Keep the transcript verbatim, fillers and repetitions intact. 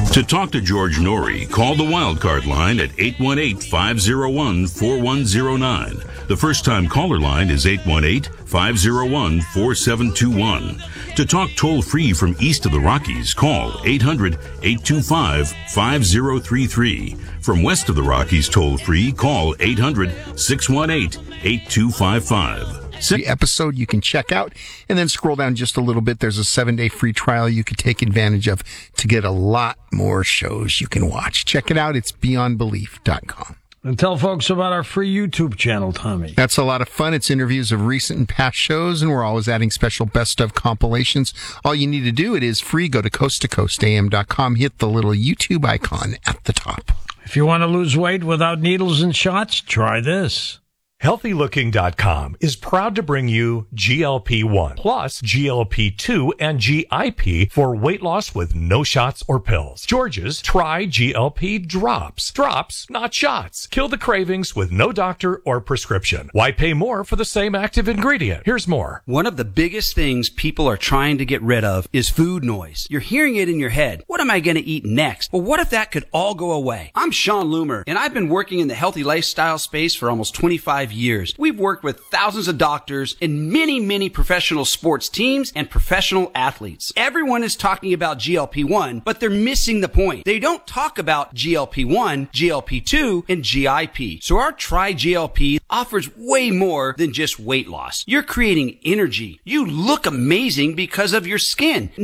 To talk to George Norrie, call the Wildcard line at eight one eight, five oh one, four one oh nine. The first-time caller line is eight one eight, five oh one, four seven two one. To talk toll-free from east of the Rockies, call eight hundred, eight two five, five oh three three. From west of the Rockies toll-free, call eight hundred, six one eight, eight two five five. The episode you can check out, and then scroll down just a little bit. There's a seven-day free trial you could take advantage of to get a lot more shows you can watch. Check it out. It's beyond belief dot com. And tell folks about our free YouTube channel, Tommy. That's a lot of fun. It's interviews of recent and past shows, and we're always adding special best of compilations. All you need to do, it is free. Go to coast to coast a m dot com. Hit the little YouTube icon at the top. If you want to lose weight without needles and shots, try this. healthy looking dot com is proud to bring you G L P one plus G L P two and G I P for weight loss with no shots or pills. George's Try G L P Drops. Drops, not shots. Kill the cravings with no doctor or prescription. Why pay more for the same active ingredient? Here's more. One of the biggest things people are trying to get rid of is food noise. You're hearing it in your head. What am I going to eat next? Well, what if that could all go away? I'm Sean Loomer, and I've been working in the healthy lifestyle space for almost twenty-five years. We've worked with thousands of doctors and many, many professional sports teams and professional athletes. Everyone is talking about G L P one, but they're missing the point. They don't talk about G L P one, G L P two, and G I P. So our Try G L P offers way more than just weight loss. You're creating energy. You look amazing because of your skin.